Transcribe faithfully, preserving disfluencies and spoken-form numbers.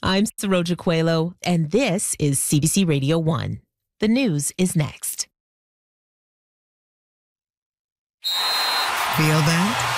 I'm Saroja Coelho, and this is C B C Radio one. The news is next. Feel that?